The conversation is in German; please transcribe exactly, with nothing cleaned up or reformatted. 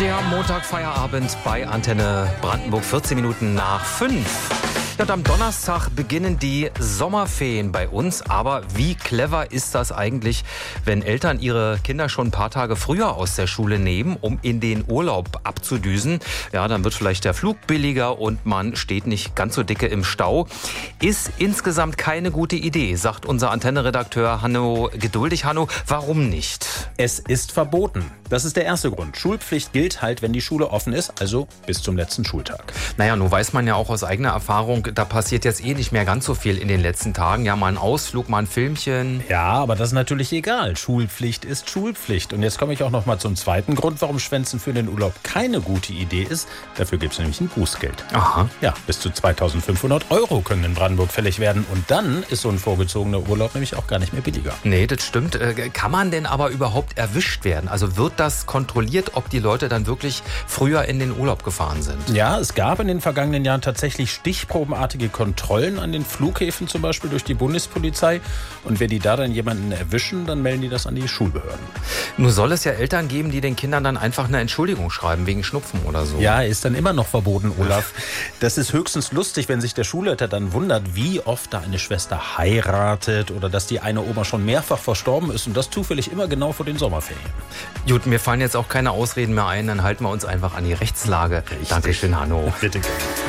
Der Montagfeierabend bei Antenne Brandenburg, vierzehn Minuten nach fünf. Und am Donnerstag beginnen die Sommerferien bei uns. Aber wie clever ist das eigentlich, wenn Eltern ihre Kinder schon ein paar Tage früher aus der Schule nehmen, um in den Urlaub abzudüsen? Ja, dann wird vielleicht der Flug billiger und man steht nicht ganz so dicke im Stau. Ist insgesamt keine gute Idee, sagt unser Antenne-Redakteur Hanno Geduldig. Hanno, warum nicht? Es ist verboten. Das ist der erste Grund. Schulpflicht gilt halt, wenn die Schule offen ist, also bis zum letzten Schultag. Naja, nun weiß man ja auch aus eigener Erfahrung, da passiert jetzt eh nicht mehr ganz so viel in den letzten Tagen. Ja, mal ein Ausflug, mal ein Filmchen. Ja, aber das ist natürlich egal. Schulpflicht ist Schulpflicht. Und jetzt komme ich auch noch mal zum zweiten Grund, warum Schwänzen für den Urlaub keine gute Idee ist. Dafür gibt es nämlich ein Bußgeld. Aha. Ja, bis zu zweitausendfünfhundert Euro können in Brandenburg fällig werden. Und dann ist so ein vorgezogener Urlaub nämlich auch gar nicht mehr billiger. Nee, das stimmt. Kann man denn aber überhaupt erwischt werden? Also wird das kontrolliert, ob die Leute dann wirklich früher in den Urlaub gefahren sind? Ja, es gab in den vergangenen Jahren tatsächlich stichprobenartige Kontrollen an den Flughäfen, zum Beispiel durch die Bundespolizei. Und wenn die da dann jemanden erwischen, dann melden die das an die Schulbehörden. Nur soll es ja Eltern geben, die den Kindern dann einfach eine Entschuldigung schreiben, wegen Schnupfen oder so. Ja, ist dann immer noch verboten, Olaf. Das ist höchstens lustig, wenn sich der Schulleiter dann wundert, wie oft da eine Schwester heiratet oder dass die eine Oma schon mehrfach verstorben ist und das zufällig immer genau vor den Sommerferien. Gut, mir fallen jetzt auch keine Ausreden mehr ein, dann halten wir uns einfach an die Rechtslage. Richtig. Dankeschön, Hanno. Bitte gerne.